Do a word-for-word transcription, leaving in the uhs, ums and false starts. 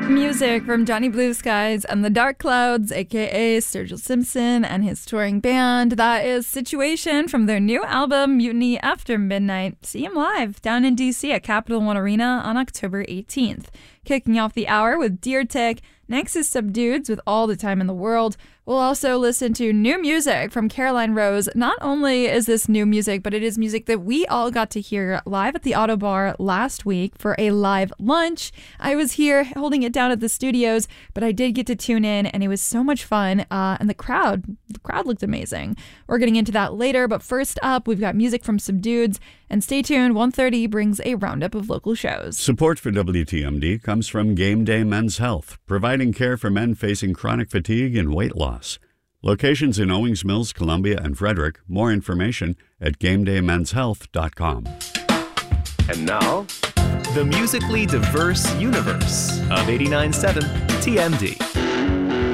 Music from Johnny Blue Skies and the Dark Clouds, aka Sturgill Simpson and his touring band. That is Situation from their new album, Mutiny After Midnight. See him live down in D C at Capital One Arena on October eighteenth. Kicking off the hour with Deer Tick. Next is Subdueds with All the Time in the World. We'll also listen to new music from Caroline Rose. Not only is this new music, but it is music that we all got to hear live at the Autobar last week for a live lunch. I was here holding it down at the studios, but I did get to tune in, and it was so much fun. Uh, and the crowd, the crowd looked amazing. We're getting into that later, but first up, we've got music from Subdueds. And stay tuned, one thirty brings a roundup of local shows. Support for W T M D comes from Game Day Men's Health, providing care for men facing chronic fatigue and weight loss. Locations in Owings Mills, Columbia, and Frederick. More information at game day men's health dot com. And now, the musically diverse universe of eighty-nine point seven T M D.